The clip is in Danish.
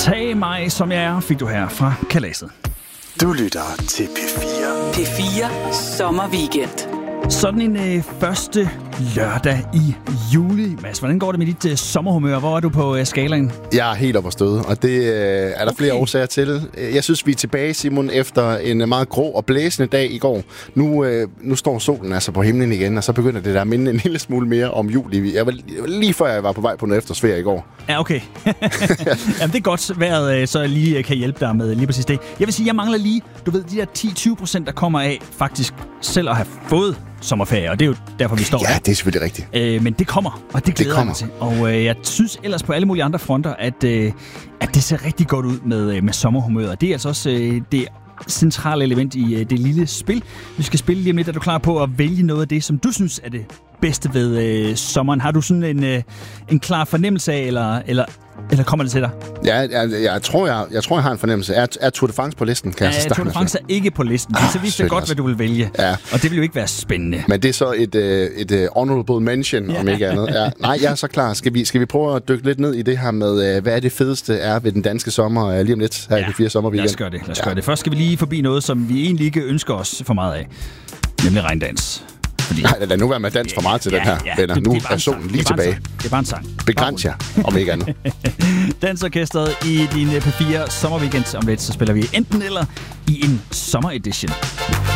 Tag mig, som jeg er, fik du her fra Kalaset. Du lytter til P4. P4 Sommerweekend. Sådan en første lørdag i juli. Mads, hvordan går det med dit sommerhumør? Hvor er du på skalaen? Jeg er helt oppe at støde, og det er der flere årsager til. Jeg synes, vi er tilbage, Simon, efter en meget grå og blæsende dag i går. Nu står solen altså på himlen igen, og så begynder det der at minde en lille smule mere om juli. Jeg var lige før jeg var på vej på noget efterårsferie i går. Ja, okay. Jamen, det er godt vejret, så jeg lige kan hjælpe dig med lige præcis det. Jeg vil sige, jeg mangler lige, du ved, de der 10-20%, der kommer af faktisk selv at have fået sommerferie, og det er jo derfor, vi står her. Ja, det er selvfølgelig rigtigt. Men det kommer, og det glæder jeg mig til. Og jeg synes ellers på alle mulige andre fronter, at det ser rigtig godt ud med sommerhumøret. Det er altså også det centrale element i det lille spil. Vi skal spille lige om lidt. Er du klar på at vælge noget af det, som du synes er det bedste ved sommeren? Har du sådan en klar fornemmelse af, eller kommer det til dig? Ja, jeg tror, jeg har en fornemmelse. Er Tour de France på listen? Kan jeg så starte Tour de France er ikke på listen. Så vidste jeg godt, hvad du vil vælge. Ja. Og det vil jo ikke være spændende. Men det er så et honorable mention, om ikke andet. Ja. Nej, jeg er så klar. Skal vi prøve at dykke lidt ned i det her med, hvad er det fedeste er ved den danske sommer lige om lidt her i P4 Sommerweekend? Lad os gøre det. Først skal vi lige forbi noget, som vi egentlig ikke ønsker os for meget af. Nemlig regndans. Nej, lad nu være med dans for meget til den her, venner. Nu er solen lige tilbage. Det er bare en sang. Begræns jer, om ikke andet. Dansorkestret i din P4 Sommerweekend. Om lidt, så spiller vi enten eller i en sommeredition.